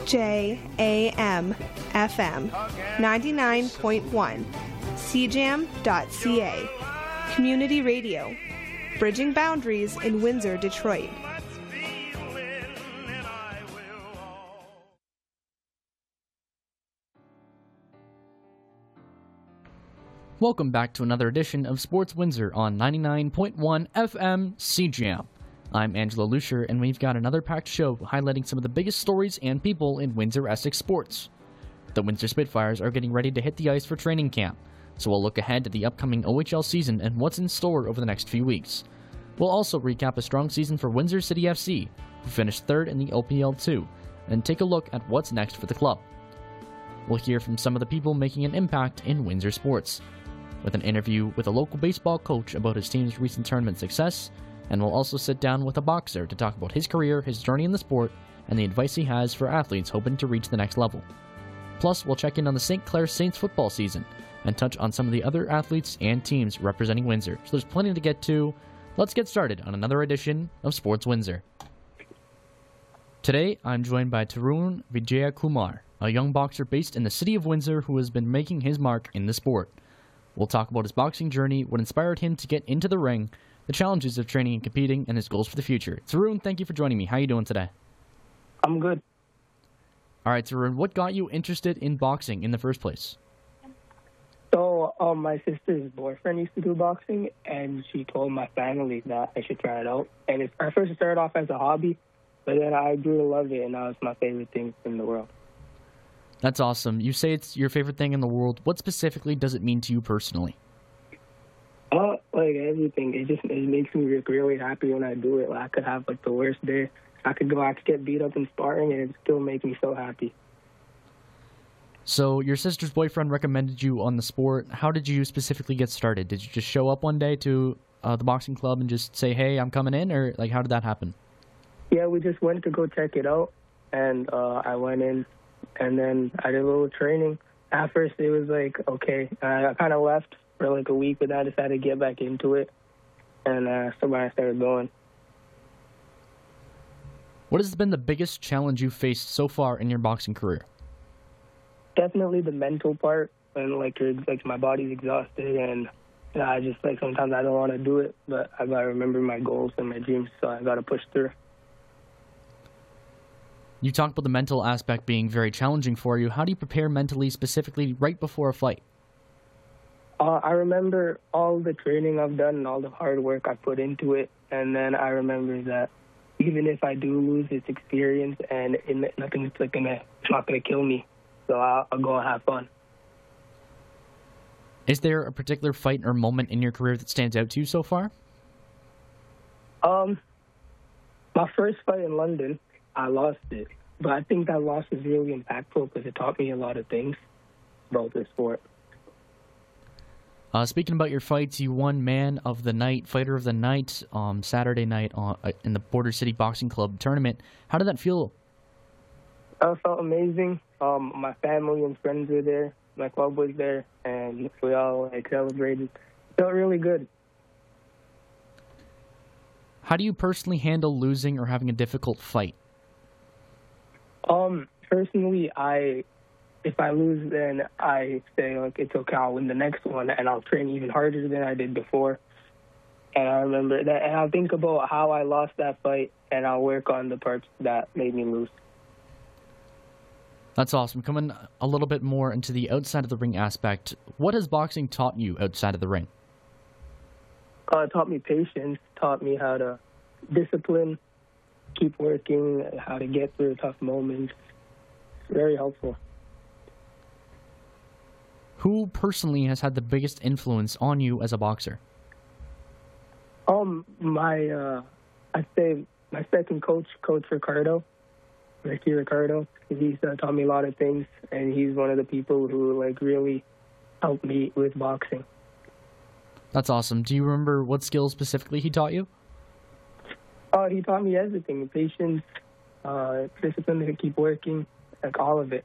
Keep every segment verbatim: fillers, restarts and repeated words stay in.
J A M F M ninety-nine point one, C Jam dot C A. Community Radio, bridging boundaries in Windsor, Detroit. Welcome back to another edition of Sports Windsor on ninety-nine point one F M C Jam. I'm Angelo Lucier, and we've got another packed show highlighting some of the biggest stories and people in Windsor-Essex sports. The Windsor Spitfires are getting ready to hit the ice for training camp, so we'll look ahead to the upcoming O H L season and what's in store over the next few weeks. We'll also recap a strong season for Windsor City F C, who finished third in the O P L two, and take a look at what's next for the club. We'll hear from some of the people making an impact in Windsor sports, with an interview with a local baseball coach about his team's recent tournament success, and we'll also sit down with a boxer to talk about his career, his journey in the sport, and the advice he has for athletes hoping to reach the next level. Plus, we'll check in on the Saint Clair Saints football season, and touch on some of the other athletes and teams representing Windsor. So there's plenty to get to. Let's get started on another edition of Sports Windsor. Today, I'm joined by Tarun Vijayakumar, a young boxer based in the city of Windsor who has been making his mark in the sport. We'll talk about his boxing journey, what inspired him to get into the ring, the challenges of training and competing, and his goals for the future. Tarun, thank you for joining me. How are you doing today? I'm good. All right, Tarun, what got you interested in boxing in the first place? So, um, my sister's boyfriend used to do boxing, and she told my family that I should try it out. And it, at first it started off as a hobby, but then I grew to love it, and now it's my favorite thing in the world. That's awesome. You say it's your favorite thing in the world. What specifically does it mean to you personally? Uh, like everything. It just it makes me really happy when I do it. Like, I could have like the worst day. I could go, I could get beat up in sparring, and it still make me so happy. So your sister's boyfriend recommended you on the sport. How did you specifically get started? Did you just show up one day to uh, the boxing club and just say, "Hey, I'm coming in," or like how did that happen? Yeah, we just went to go check it out, and uh, I went in, and then I did a little training. At first, it was like okay, I kind of left for like a week, but then I decided to get back into it, and uh, so I started going. What has been the biggest challenge you've faced so far in your boxing career? Definitely the mental part, and like you're, like my body's exhausted, and you know, I just like sometimes I don't want to do it, but I gotta remember my goals and my dreams, so I gotta push through. You talked about the mental aspect being very challenging for you. How do you prepare mentally, specifically right before a fight? Uh, I remember all the training I've done and all the hard work I put into it, and then I remember that even if I do lose, it's experience, and it, nothing's like gonna, it's not gonna kill me. So I'll, I'll go and have fun. Is there a particular fight or moment in your career that stands out to you so far? Um, my first fight in London, I lost it, but I think that loss was really impactful because it taught me a lot of things about the sport. Uh, speaking about your fights, you won Man of the Night, Fighter of the Night, um, Saturday night on, uh, in the Border City Boxing Club tournament. How did that feel? Uh, it felt amazing. Um, my family and friends were there. My club was there, and we all like celebrated. It felt really good. How do you personally handle losing or having a difficult fight? Um, personally, I. If I lose, then I say, like, it's okay, I'll win the next one, and I'll train even harder than I did before. And I remember that, and I'll think about how I lost that fight, and I'll work on the parts that made me lose. That's awesome. Coming a little bit more into the outside of the ring aspect, what has boxing taught you outside of the ring? Uh, it taught me patience, taught me how to discipline, keep working, how to get through tough moments. Very helpful. Who personally has had the biggest influence on you as a boxer? Um, my, uh, I'd say my second coach, Coach Ricardo, Ricky Ricardo. He's uh, taught me a lot of things, and he's one of the people who, like, really helped me with boxing. That's awesome. Do you remember what skills specifically he taught you? Oh, he taught me everything. Patience, uh, discipline to keep working, like all of it.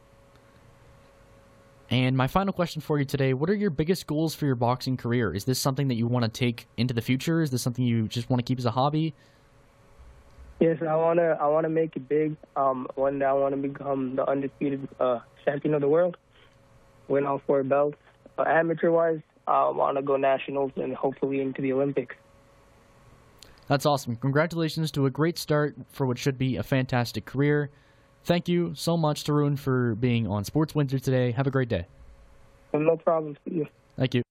And my final question for you today, what are your biggest goals for your boxing career? Is this something that you want to take into the future? Is this something you just want to keep as a hobby? Yes, I wanna I wanna make it big. Um, one day I wanna become the undisputed uh, champion of the world, win all four belts. Uh, amateur-wise, I wanna go nationals and hopefully into the Olympics. That's awesome. Congratulations to a great start for what should be a fantastic career. Thank you so much, Tarun, for being on Sports Windsor today. Have a great day. Well, no problem. See you. Thank you.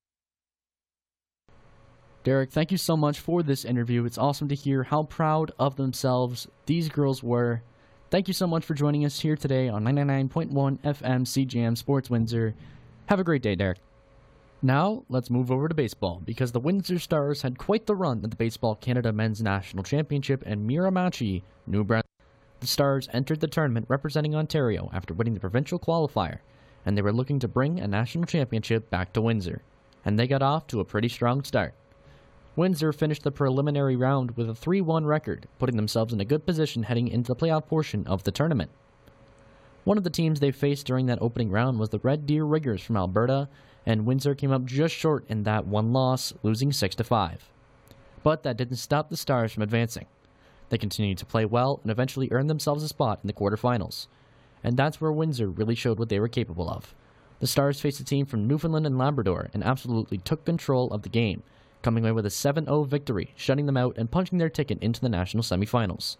Derek, thank you so much for this interview. It's awesome to hear how proud of themselves these girls were. Thank you so much for joining us here today on ninety-nine point one F M C J M Sports Windsor. Have a great day, Derek. Now, let's move over to baseball, because the Windsor Stars had quite the run at the Baseball Canada Men's National Championship in Miramichi, New Brunswick. The Stars entered the tournament representing Ontario after winning the provincial qualifier, and they were looking to bring a national championship back to Windsor, and they got off to a pretty strong start. Windsor finished the preliminary round with a three one record, putting themselves in a good position heading into the playoff portion of the tournament. One of the teams they faced during that opening round was the Red Deer Riggers from Alberta, and Windsor came up just short in that one loss, losing six to five. But that didn't stop the Stars from advancing. They continued to play well and eventually earned themselves a spot in the quarterfinals. And that's where Windsor really showed what they were capable of. The Stars faced a team from Newfoundland and Labrador and absolutely took control of the game, coming away with a seven oh victory, shutting them out and punching their ticket into the national semifinals.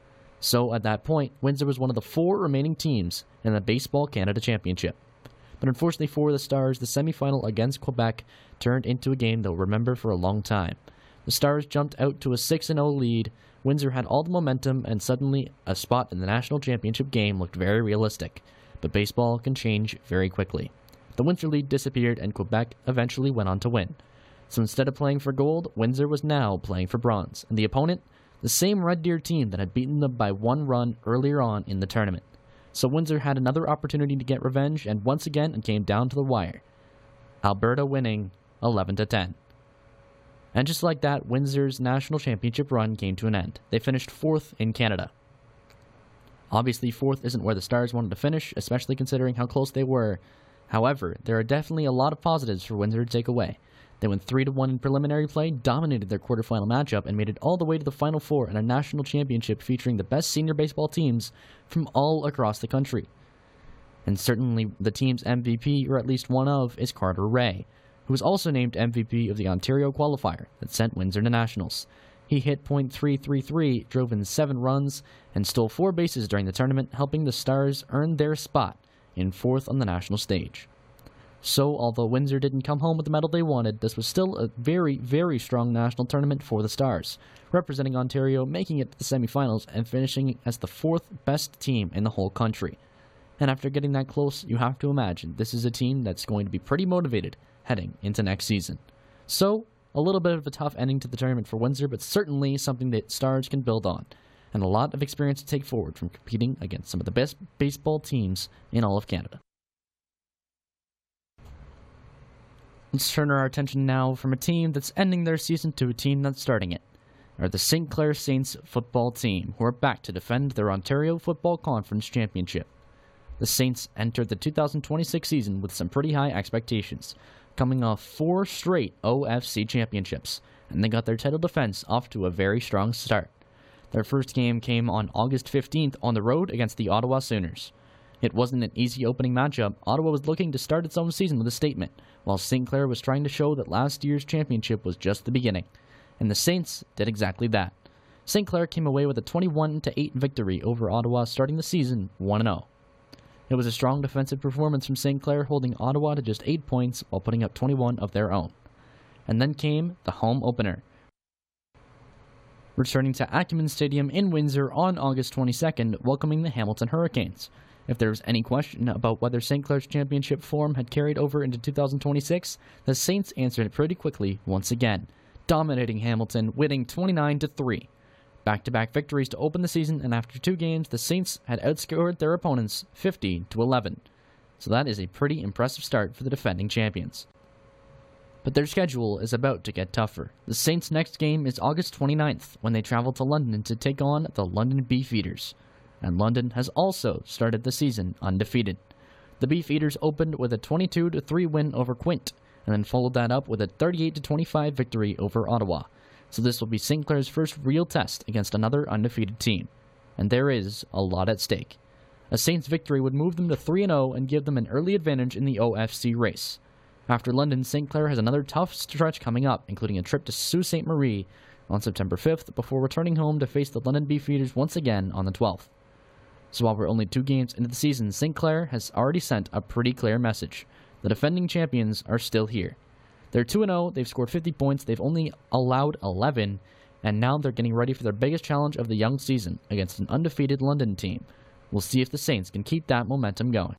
So at that point, Windsor was one of the four remaining teams in the Baseball Canada Championship. But unfortunately for the Stars, the semifinal against Quebec turned into a game they'll remember for a long time. The Stars jumped out to a six oh lead. Windsor had all the momentum, and suddenly a spot in the national championship game looked very realistic. But baseball can change very quickly. The Windsor lead disappeared, and Quebec eventually went on to win. So instead of playing for gold, Windsor was now playing for bronze, and the opponent, the same Red Deer team that had beaten them by one run earlier on in the tournament. So Windsor had another opportunity to get revenge, and once again it came down to the wire. Alberta winning eleven to ten. And just like that, Windsor's national championship run came to an end. They finished fourth in Canada. Obviously, fourth isn't where the Stars wanted to finish, especially considering how close they were. However, there are definitely a lot of positives for Windsor to take away. They went three to one in preliminary play, dominated their quarterfinal matchup, and made it all the way to the Final Four in a national championship featuring the best senior baseball teams from all across the country. And certainly the team's M V P, or at least one of, is Carter Ray, who was also named M V P of the Ontario qualifier that sent Windsor to nationals. He hit point three three three, drove in seven runs, and stole four bases during the tournament, helping the Stars earn their spot in fourth on the national stage. So, although Windsor didn't come home with the medal they wanted, this was still a very, very strong national tournament for the Stars, representing Ontario, making it to the semifinals, and finishing as the fourth best team in the whole country. And after getting that close, you have to imagine this is a team that's going to be pretty motivated heading into next season. So, a little bit of a tough ending to the tournament for Windsor, but certainly something that Stars can build on, and a lot of experience to take forward from competing against some of the best baseball teams in all of Canada. Let's turn our attention now from a team that's ending their season to a team that's starting it, or the Saint Clair Saints football team, who are back to defend their Ontario Football Conference Championship. The Saints entered the two thousand twenty-six season with some pretty high expectations, coming off four straight O F C championships, and they got their title defense off to a very strong start. Their first game came on August fifteenth on the road against the Ottawa Sooners. It wasn't an easy opening matchup. Ottawa was looking to start its own season with a statement, while Saint Clair was trying to show that last year's championship was just the beginning. And the Saints did exactly that. Saint Clair came away with a twenty-one to eight victory over Ottawa, starting the season one oh. It was a strong defensive performance from Saint Clair, holding Ottawa to just eight points while putting up twenty-one of their own. And then came the home opener. Returning to Acumen Stadium in Windsor on August twenty-second, welcoming the Hamilton Hurricanes. If there was any question about whether Saint Clair's championship form had carried over into two thousand twenty-six, the Saints answered it pretty quickly once again, dominating Hamilton, winning twenty-nine to three. Back-to-back victories to open the season, and after two games, the Saints had outscored their opponents fifty to eleven. So that is a pretty impressive start for the defending champions. But their schedule is about to get tougher. The Saints' next game is August twenty-ninth, when they travel to London to take on the London Beefeaters. And London has also started the season undefeated. The Beefeaters opened with a twenty-two to three win over Quint, and then followed that up with a thirty-eight to twenty-five victory over Ottawa. so this will be Saint Clair's first real test against another undefeated team, and there is a lot at stake. A Saints victory would move them to three and oh and give them an early advantage in the O F C race. After London, Saint Clair has another tough stretch coming up, including a trip to Sault Ste. Marie on September fifth, before returning home to face the London Beefeaters once again on the twelfth. So while we're only two games into the season, Saint Clair has already sent a pretty clear message. The defending champions are still here. They're two and oh, they've scored fifty points, they've only allowed eleven, and now they're getting ready for their biggest challenge of the young season against an undefeated London team. We'll see if the Saints can keep that momentum going.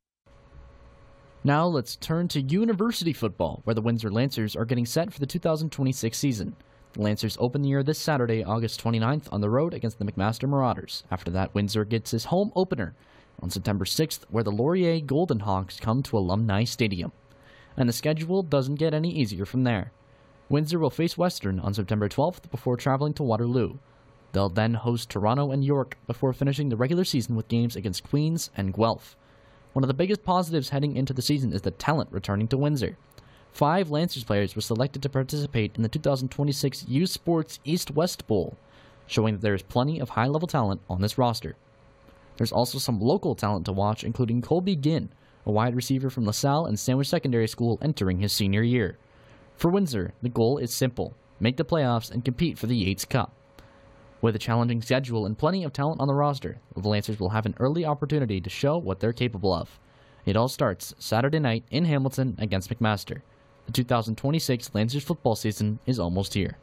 Now let's turn to university football, where the Windsor Lancers are getting set for the two thousand twenty-six season. The Lancers open the year this Saturday, August twenty-ninth, on the road against the McMaster Marauders. After that, Windsor gets his home opener on September sixth, where the Laurier Golden Hawks come to Alumni Stadium. And the schedule doesn't get any easier from there. Windsor will face Western on September twelfth before traveling to Waterloo. They'll then host Toronto and York before finishing the regular season with games against Queens and Guelph. One of the biggest positives heading into the season is the talent returning to Windsor. Five Lancers players were selected to participate in the two thousand twenty-six U Sports East-West Bowl, showing that there is plenty of high-level talent on this roster. There's also some local talent to watch, including Colby Ginn, a wide receiver from LaSalle and Sandwich Secondary School entering his senior year. For Windsor, the goal is simple: make the playoffs and compete for the Yates Cup. With a challenging schedule and plenty of talent on the roster, the Lancers will have an early opportunity to show what they're capable of. It all starts Saturday night in Hamilton against McMaster. The two thousand twenty-six Lancers football season is almost here.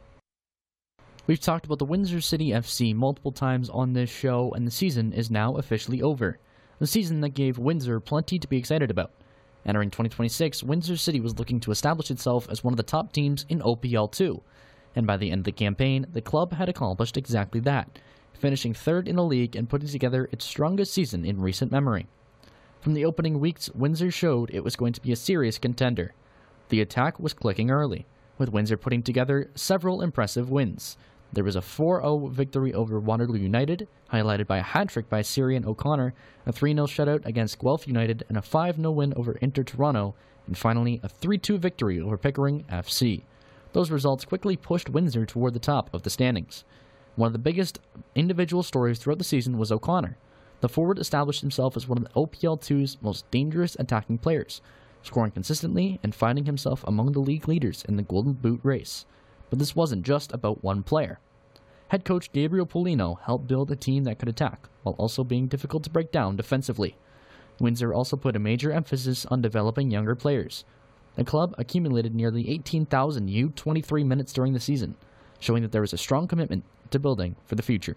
We've talked about the Windsor City F C multiple times on this show, and the season is now officially over. The season that gave Windsor plenty to be excited about. Entering twenty twenty-six, Windsor City was looking to establish itself as one of the top teams in O P L two. And by the end of the campaign, the club had accomplished exactly that, finishing third in the league and putting together its strongest season in recent memory. From the opening weeks, Windsor showed it was going to be a serious contender. The attack was clicking early, with Windsor putting together several impressive wins. There was a four oh victory over Waterloo United, highlighted by a hat-trick by Syrian O'Connor, a three nil shutout against Guelph United, and a five nil win over Inter Toronto, and finally a three two victory over Pickering F C. Those results quickly pushed Windsor toward the top of the standings. One of the biggest individual stories throughout the season was O'Connor. The forward established himself as one of the O P L two's most dangerous attacking players, scoring consistently and finding himself among the league leaders in the Golden Boot race. But this wasn't just about one player. Head coach Gabriel Polino helped build a team that could attack, while also being difficult to break down defensively. Windsor also put a major emphasis on developing younger players. The club accumulated nearly eighteen thousand U twenty-three minutes during the season, showing that there was a strong commitment to building for the future.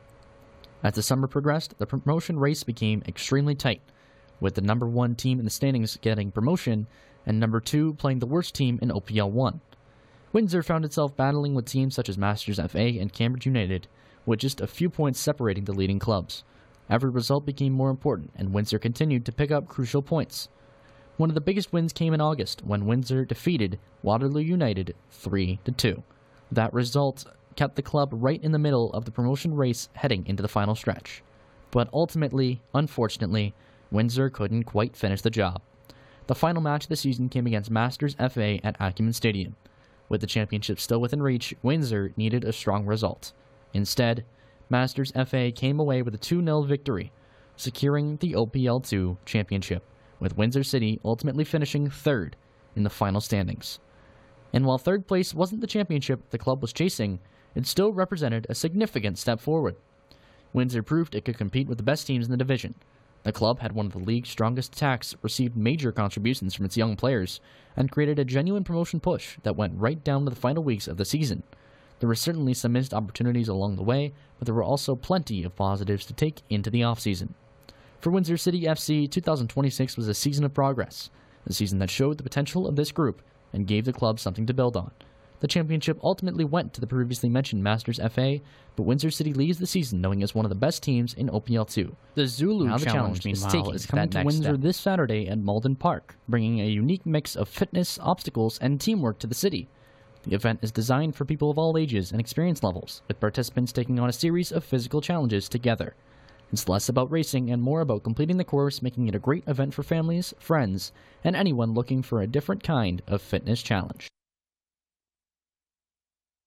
As the summer progressed, the promotion race became extremely tight, with the number one team in the standings getting promotion and number two playing the worst team in O P L one. Windsor found itself battling with teams such as Masters F A and Cambridge United, with just a few points separating the leading clubs. Every result became more important, and Windsor continued to pick up crucial points. One of the biggest wins came in August, when Windsor defeated Waterloo United three to two. That result kept the club right in the middle of the promotion race heading into the final stretch. But ultimately, unfortunately, Windsor couldn't quite finish the job. The final match of the season came against Masters F A at Acumen Stadium. With the championship still within reach, Windsor needed a strong result. Instead, Masters F A came away with a two nil victory, securing the O P L two championship, with Windsor City ultimately finishing third in the final standings. And while third place wasn't the championship the club was chasing, it still represented a significant step forward. Windsor proved it could compete with the best teams in the division. The club had one of the league's strongest attacks, received major contributions from its young players, and created a genuine promotion push that went right down to the final weeks of the season. There were certainly some missed opportunities along the way, but there were also plenty of positives to take into the offseason. For Windsor City F C, two thousand twenty-six was a season of progress, a season that showed the potential of this group and gave the club something to build on. The championship ultimately went to the previously mentioned Masters F A, but Windsor City leaves the season knowing it's one of the best teams in O P L two. The Zulu now Challenge, the challenge meanwhile, is coming to Windsor step. this Saturday at Malden Park, bringing a unique mix of fitness, obstacles, and teamwork to the city. The event is designed for people of all ages and experience levels, with participants taking on a series of physical challenges together. It's less about racing and more about completing the course, making it a great event for families, friends, and anyone looking for a different kind of fitness challenge.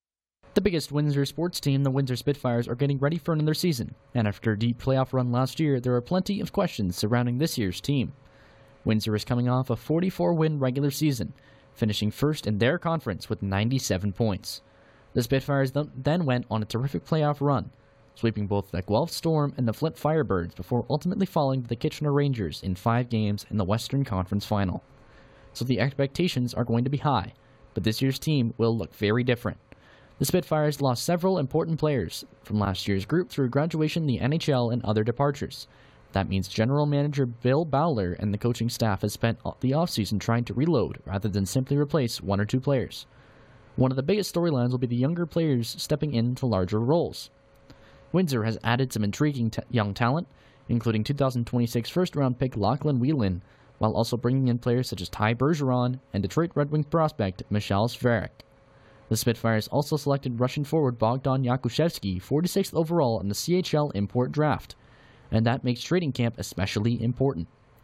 The biggest Windsor sports team, the Windsor Spitfires, are getting ready for another season, and after a deep playoff run last year, there are plenty of questions surrounding this year's team. Windsor is coming off a forty-four win regular season, finishing first in their conference with ninety-seven points. The Spitfires then went on a terrific playoff run, sweeping both the Guelph Storm and the Flint Firebirds before ultimately falling to the Kitchener Rangers in five games in the Western Conference Final. So the expectations are going to be high, but this year's team will look very different. The Spitfires lost several important players from last year's group through graduation in the N H L and other departures. That means General Manager Bill Bowler and the coaching staff has spent the offseason trying to reload rather than simply replace one or two players. One of the biggest storylines will be the younger players stepping into larger roles. Windsor has added some intriguing t- young talent, including two thousand twenty-six first-round pick Lachlan Whelan, while also bringing in players such as Ty Bergeron and Detroit Red Wings prospect Michal Sverik. The Spitfires also selected Russian forward Bogdan Yakushevsky forty-sixth overall in the C H L import draft, and that makes training camp especially important.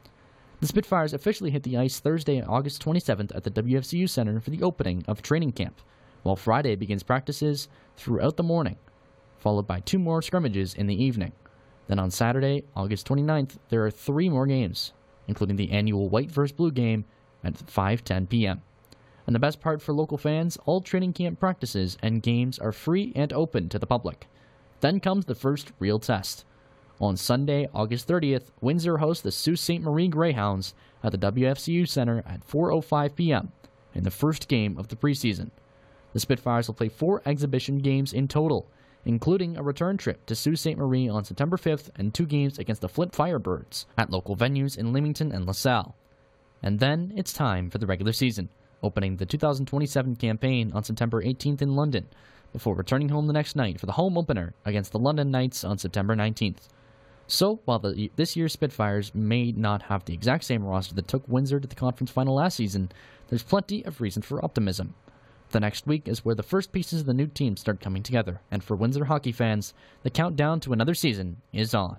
The Spitfires officially hit the ice Thursday, August twenty-seventh at the W F C U Center for the opening of training camp, while Friday begins practices throughout the morning, followed by two more scrimmages in the evening. Then on Saturday, August twenty-ninth, there are three more games, including the annual White versus Blue game at five ten p.m. And the best part for local fans, all training camp practices and games are free and open to the public. Then comes the first real test. On Sunday, August thirtieth, Windsor hosts the Sault Ste. Marie Greyhounds at the W F C U Center at four oh five p.m. in the first game of the preseason. The Spitfires will play four exhibition games in total, including a return trip to Sault Ste. Marie on September fifth and two games against the Flint Firebirds at local venues in Leamington and LaSalle. And then it's time for the regular season, opening the two thousand twenty-seven campaign on September eighteenth in London, before returning home the next night for the home opener against the London Knights on September nineteenth. So, while the, this year's Spitfires may not have the exact same roster that took Windsor to the conference final last season, there's plenty of reason for optimism. The next week is where the first pieces of the new team start coming together, and for Windsor hockey fans, the countdown to another season is on.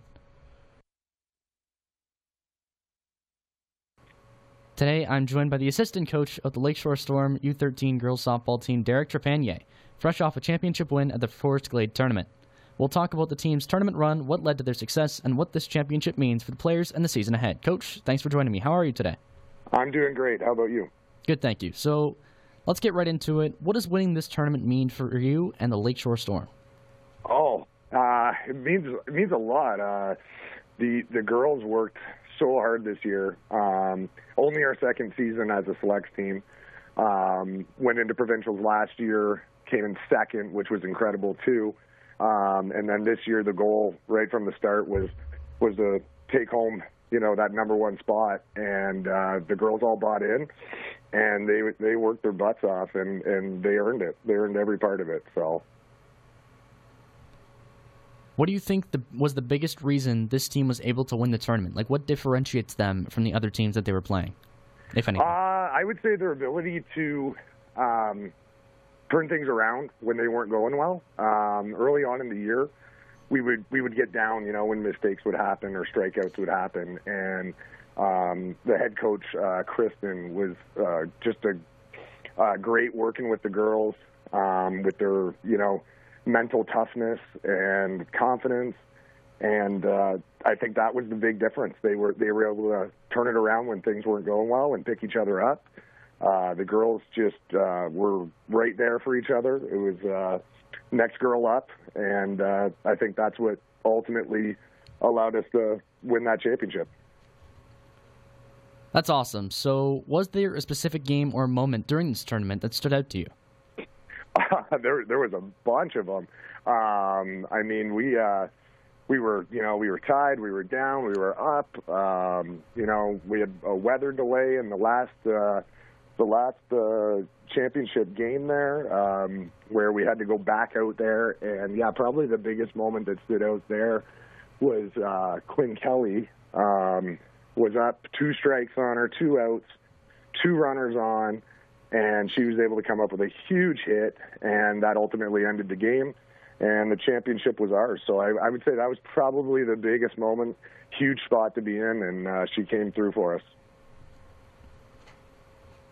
Today, I'm joined by the assistant coach of the Lakeshore Storm U thirteen girls softball team, Derek Trepanier, fresh off a championship win at the Forest Glade tournament. We'll talk about the team's tournament run, what led to their success, and what this championship means for the players and the season ahead. Coach, thanks for joining me. How are you today? I'm doing great. How about you? Good, thank you. So let's get right into it. What does winning this tournament mean for you and the Lakeshore Storm? Oh, uh, it means it means a lot. Uh, the the girls worked so hard this year. Um, only our second season as a selects team. Um, went into provincials last year, came in second, which was incredible too. Um, and then this year, the goal right from the start was was to take home, you know, that number one spot. And uh, the girls all bought in, and they they worked their butts off, and, and they earned it. They earned every part of it. So, what do you think the, was the biggest reason this team was able to win the tournament? Like, what differentiates them from the other teams that they were playing, if anything? Uh, I would say their ability to Um, turn things around when they weren't going well. Um, early on in the year, we would we would get down, you know, when mistakes would happen or strikeouts would happen. And um, the head coach, uh, Kristen, was uh, just a uh, great working with the girls, um, with their, you know, mental toughness and confidence. And uh, I think that was the big difference. They were they were able to turn it around when things weren't going well and pick each other up. Uh, the girls just uh, were right there for each other. It was uh, next girl up, and uh, I think that's what ultimately allowed us to win that championship. That's awesome. So was there a specific game or moment during this tournament that stood out to you? Uh, there there was a bunch of them. Um, I mean, we uh, we were, you know, we were tied, we were down, we were up. Um, you know, we had a weather delay in the last uh, the last uh, championship game there, um, where we had to go back out there. And, yeah, probably the biggest moment that stood out there was uh, Quinn Kelly um, was up two strikes on her, two outs, two runners on, and she was able to come up with a huge hit, and that ultimately ended the game, and the championship was ours. So I, I would say that was probably the biggest moment, huge spot to be in, and uh, she came through for us.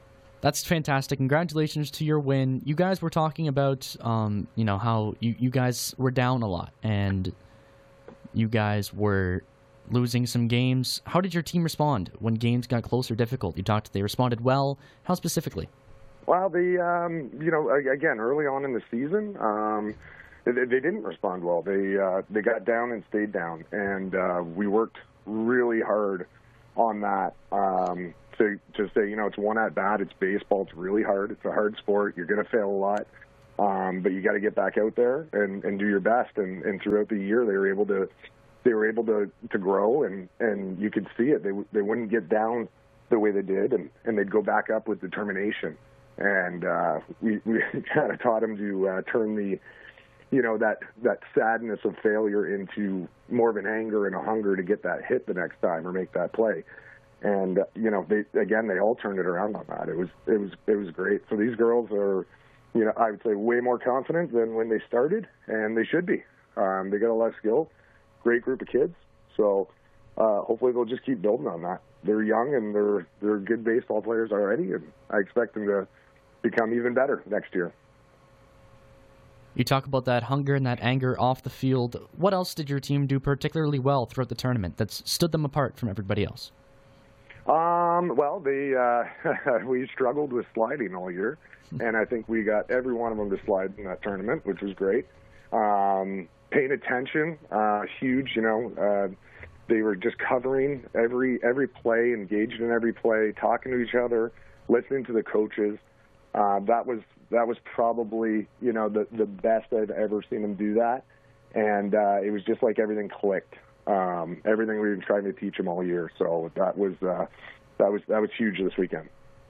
That's fantastic. Congratulations to your win. You guys were talking about, um, you know, how you, you guys were down a lot and you guys were losing some games. How did your team respond when games got close or difficult? You talked, they responded well. How specifically? Well, they, um, you know, again, early on in the season, um, they, they didn't respond well. They uh, they got down and stayed down, and uh, we worked really hard on that. Um, to to say, you know, it's one at bat, it's baseball, it's really hard, it's a hard sport, you're going to fail a lot, um, but you got to get back out there and, and do your best. And, and throughout the year, they were able to they were able to, to grow, and, and you could see it. They they wouldn't get down the way they did, and, and they'd go back up with determination. And uh, we we kind of taught them to uh, turn the you know that that sadness of failure into more of an anger and a hunger to get that hit the next time or make that play. And, uh, you know, they, again, they all turned it around on that. It was, it was, it was great. So these girls are, you know, I would say way more confident than when they started, and they should be. Um, they got a lot of skill, great group of kids. So uh, hopefully they'll just keep building on that. They're young and they're, they're good baseball players already, and I expect them to become even better next year. You talk about that hunger and that anger off the field. What else did your team do particularly well throughout the tournament that's stood them apart from everybody else? Um, well, they, uh, we struggled with sliding all year, and I think we got every one of them to slide in that tournament, which was great. Um, paying attention, uh, huge, you know, uh, they were just covering every, every play, engaged in every play, talking to each other, listening to the coaches. Uh, that was, that was probably, you know, the, the best I've ever seen them do that. And, uh, it was just like everything clicked. Um, everything we've been trying to teach them all year. So that was uh, that was that was huge this weekend.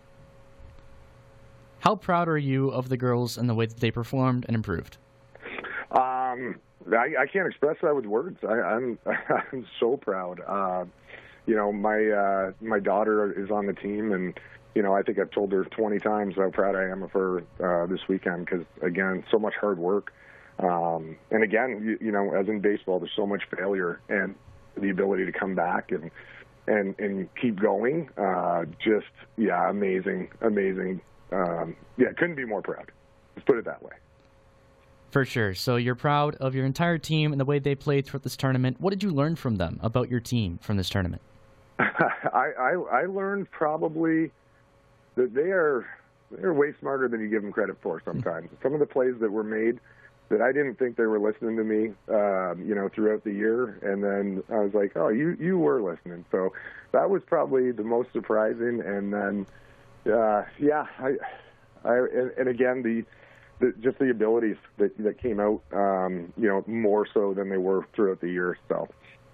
How proud are you of the girls and the way that they performed and improved? Um, I, I can't express that with words. I, I'm I'm so proud. Uh, you know, my uh, my daughter is on the team, and you know, I think I've told her twenty times how proud I am of her uh, this weekend, because again, so much hard work. Um, and again, you, you know, as in baseball, there's so much failure, and the ability to come back and and and keep going. Uh, just yeah, amazing, amazing. Um, yeah, couldn't be more proud. Let's put it that way. For sure. So you're proud of your entire team and the way they played throughout this tournament. What did you learn from them about your team from this tournament? I, I I learned probably that they are they're way smarter than you give them credit for sometimes. Some of the plays that were made that I didn't think they were listening to me, um, you know, throughout the year. And then I was like, oh, you, you were listening. So that was probably the most surprising. And then, uh, yeah, I, I, and, and again, the, the, just the abilities that, that came out, um, you know, more so than they were throughout the year. So.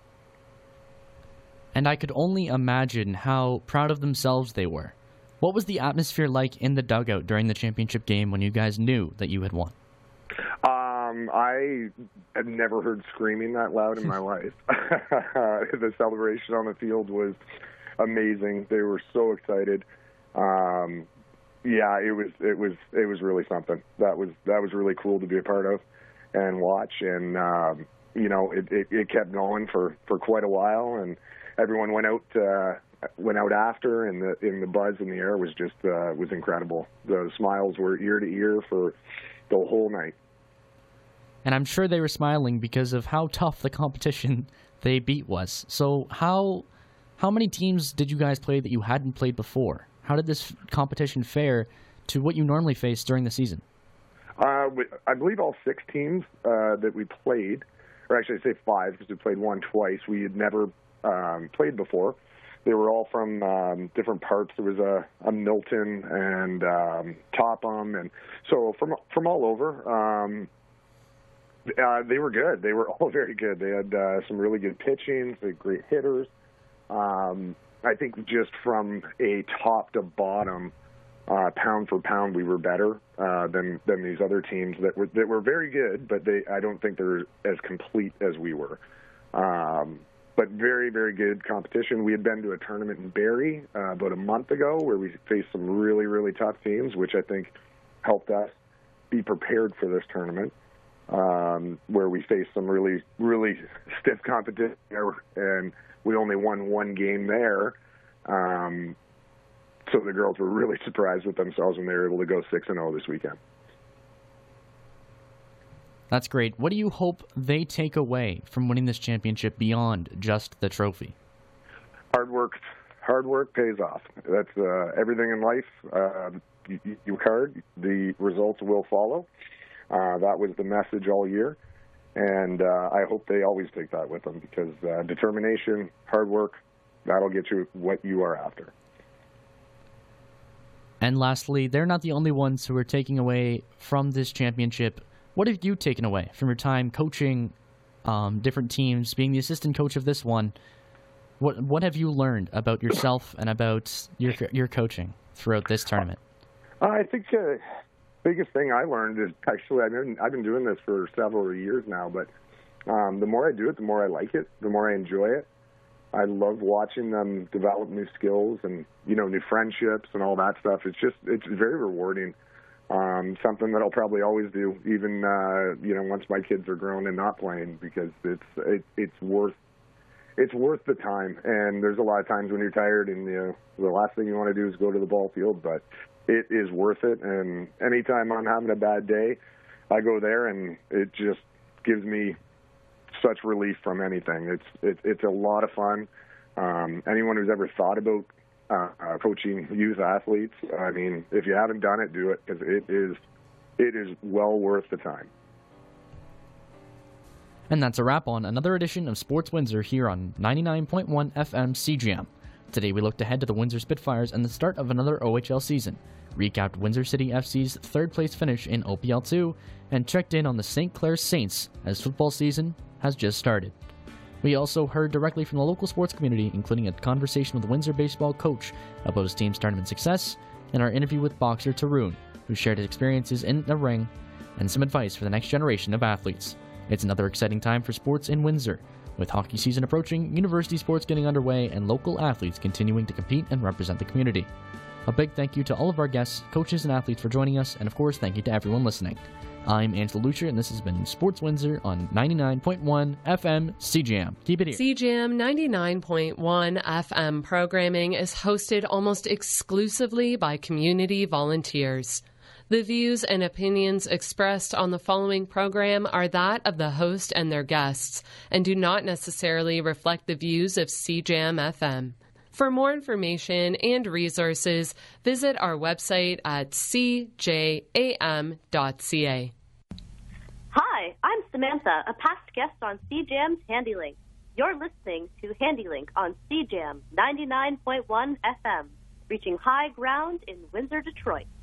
And I could only imagine how proud of themselves they were. What was the atmosphere like in the dugout during the championship game when you guys knew that you had won? Um, I had never heard screaming that loud in my life. The celebration on the field was amazing. They were so excited. Um, yeah, it was it was it was really something. That was that was really cool to be a part of and watch. And um, you know, it, it, it kept going for, for quite a while. And everyone went out uh, went out after, and the in the buzz in the air was just uh, was incredible. The smiles were ear to ear for the whole night. And I'm sure they were smiling because of how tough the competition they beat was. So how how many teams did you guys play that you hadn't played before? How did this competition fare to what you normally face during the season? Uh, I believe all six teams uh, that we played, or actually I say five because we played one twice, we had never um, played before. They were all from um, different parts. There was a, a Milton and um, Topham, and so from from all over. Um, Uh, they were good. They were all very good. They had uh, some really good pitching, they had great hitters. Um, I think just from a top to bottom, uh, pound for pound, we were better uh, than than these other teams that were that were very good, but they I don't think they're as complete as we were. Um, but very, very good competition. We had been to a tournament in Barrie uh, about a month ago where we faced some really, really tough teams, which I think helped us be prepared for this tournament. Um, where we faced some really, really stiff competition, and we only won one game there. Um, so the girls were really surprised with themselves when they were able to go six and oh this weekend. That's great. What do you hope they take away from winning this championship beyond just the trophy? Hard work. Hard work pays off. That's uh, everything in life. Uh, you, you work hard, the results will follow. Uh, that was the message all year, and uh, I hope they always take that with them, because uh, determination, hard work, that'll get you what you are after. And lastly, they're not the only ones who are taking away from this championship. What have you taken away from your time coaching um, different teams, being the assistant coach of this one? What what have you learned about yourself and about your your coaching throughout this tournament? Uh, I think the uh, biggest thing I learned is actually I've been I've been doing this for several years now, but um, the more I do it, the more I like it, the more I enjoy it. I love watching them develop new skills and, you know, new friendships and all that stuff. It's just it's very rewarding. Um, something that I'll probably always do, even uh, you know, once my kids are grown and not playing, because it's it, it's worth. It's worth the time, and there's a lot of times when you're tired and you know, the last thing you want to do is go to the ball field, but it is worth it. And anytime I'm having a bad day, I go there, and it just gives me such relief from anything. It's it, it's a lot of fun. Um, anyone who's ever thought about uh, uh, coaching youth athletes, I mean, if you haven't done it, do it, because it is it is well worth the time. And that's a wrap on another edition of Sports Windsor here on ninety-nine point one F M C G M. Today we looked ahead to the Windsor Spitfires and the start of another O H L season, recapped Windsor City F C's third place finish in O P L two, and checked in on the Saint Clair Saints as football season has just started. We also heard directly from the local sports community, including a conversation with the Windsor baseball coach about his team's tournament success, and our interview with boxer Tarun, who shared his experiences in the ring and some advice for the next generation of athletes. It's another exciting time for sports in Windsor, with hockey season approaching, university sports getting underway, and local athletes continuing to compete and represent the community. A big thank you to all of our guests, coaches, and athletes for joining us, and of course, thank you to everyone listening. I'm Angela Lucier, and this has been Sports Windsor on ninety-nine point one F M C G M. Keep it here. C G M ninety-nine point one F M programming is hosted almost exclusively by community volunteers. The views and opinions expressed on the following program are that of the host and their guests, and do not necessarily reflect the views of C J M F M. For more information and resources, visit our website at c j a m dot c a. Hi, I'm Samantha, a past guest on C J M's HandyLink. You're listening to HandyLink on C J M ninety-nine point one F M, reaching high ground in Windsor, Detroit.